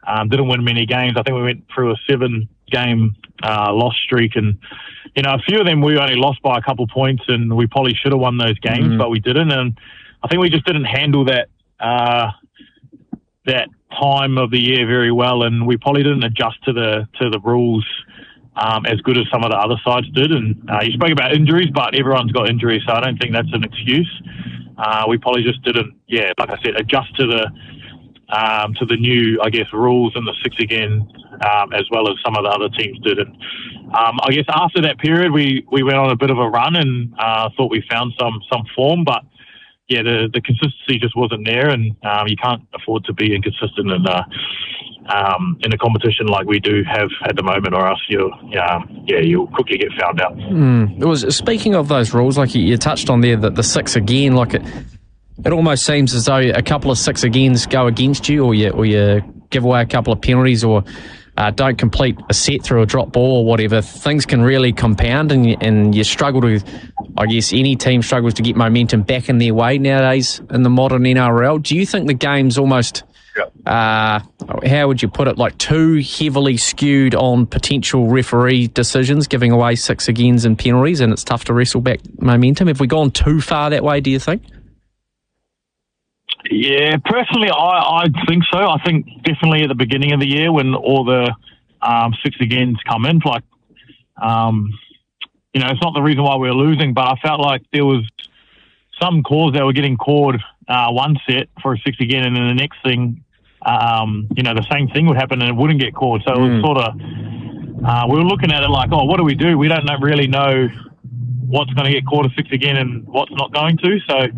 Didn't win many games. I think we went through a 7-game loss streak, and a few of them we only lost by a couple points, and we probably should have won those games, but we didn't. And I think we just didn't handle that time of the year very well, and we probably didn't adjust to the rules as good as some of the other sides did. And you spoke about injuries, but everyone's got injuries, so I don't think that's an excuse. We probably just didn't, like I said, adjust to the new, I guess, rules and the 6 again, as well as some of the other teams did. And I guess after that period, we went on a bit of a run and thought we found some form, but the consistency just wasn't there, and you can't afford to be inconsistent in a competition like we do have at the moment, or else you'll quickly get found out. It was, speaking of those rules, like you touched on there, that the 6 again, like it almost seems as though a couple of 6 agains go against you, or you give away a couple of penalties, or don't complete a set through a drop ball or whatever. Things can really compound, and you struggle to, I guess any team struggles to get momentum back in their way nowadays in the modern NRL. Do you think the game's almost, how would you put it, like too heavily skewed on potential referee decisions, giving away 6 agains and penalties, and it's tough to wrestle back momentum? Have we gone too far that way, do you think? Yeah, personally, I think so. I think definitely at the beginning of the year when all the 6 agains come in, like, it's not the reason why we were losing, but I felt like there was some calls that were getting called one set for a 6 again, and then the next thing, the same thing would happen and it wouldn't get called. So it was sort of, we were looking at it like, what do? We don't really know what's going to get called a 6 again and what's not going to. So